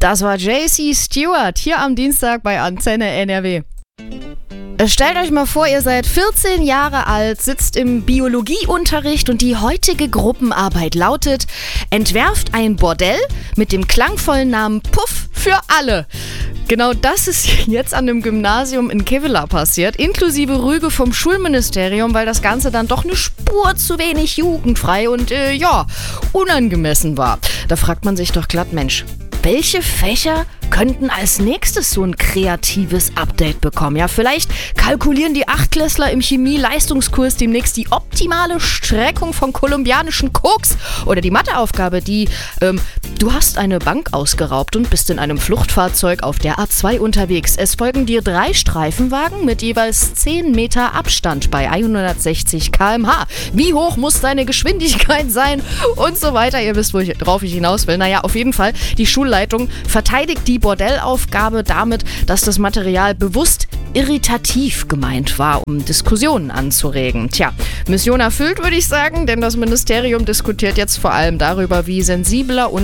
Das war JC Stewart hier am Dienstag bei Antenne NRW. Stellt euch mal vor, ihr seid 14 Jahre alt, sitzt im Biologieunterricht und die heutige Gruppenarbeit lautet: Entwerft ein Bordell mit dem klangvollen Namen Puff für alle. Genau das ist jetzt an dem Gymnasium in Kevelaer passiert, inklusive Rüge vom Schulministerium, weil das Ganze dann doch eine Spur zu wenig jugendfrei und unangemessen war. Da fragt man sich doch glatt, Mensch, welche Fächer könnten als nächstes so ein kreatives Update bekommen? Ja, vielleicht kalkulieren die Achtklässler im Chemie-Leistungskurs demnächst die optimale Streckung von kolumbianischen Koks. Oder die Matheaufgabe, du hast eine Bank ausgeraubt und bist in einem Fluchtfahrzeug auf der A2 unterwegs. Es folgen dir 3 Streifenwagen mit jeweils 10 Meter Abstand bei 160 km/h. Wie hoch muss deine Geschwindigkeit sein? Und so weiter. Ihr wisst, worauf ich hinaus will. Naja, auf jeden Fall, die Schulleitung verteidigt die Bordellaufgabe damit, dass das Material bewusst irritativ gemeint war, um Diskussionen anzuregen. Tja, Mission erfüllt, würde ich sagen, denn das Ministerium diskutiert jetzt vor allem darüber, wie sensibler und